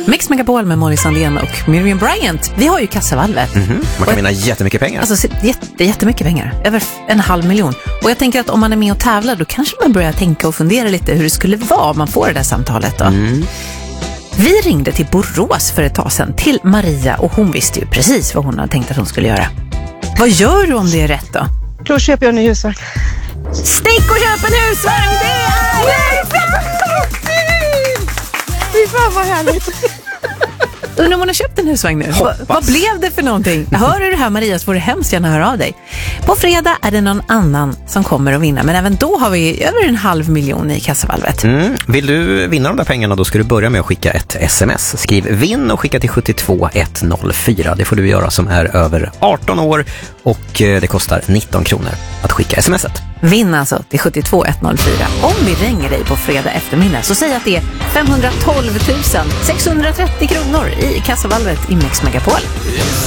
Mix Megapol med Molly Sandén och Miriam Bryant. Vi har ju kassavalvet. Man kan vinna jättemycket pengar. Alltså jättemycket pengar. Över 500 000. Och jag tänker att om man är med och tävlar, då kanske man börjar tänka och fundera lite hur det skulle vara om man får det där samtalet då. Vi ringde till Borås för ett tag sedan till Maria och hon visste ju precis vad hon hade tänkt att hon skulle göra. Vad gör du om det är rätt då? Då köper jag en ny husvagn. Stick och köp en husvagn! Det är Fy fan vad härligt. Undrar om hon har köpt en husvagn nu. Vad blev det för någonting? Hör du det här, Maria, så får du hemskt gärna höra av dig. På fredag är det någon annan som kommer att vinna. Men även då har vi över 500 000 i kassavalvet. Vill du vinna de där pengarna, då ska du börja med att skicka ett sms. Skriv vinn och skicka till 72104. Det får du göra som är över 18 år. Och det kostar 19 kronor att skicka smset. Vinn alltså till 72104. Om vi ringer dig på fredag eftermiddag, så säg att det är 512 630 kronor i kassavalvet i Mix Megapol.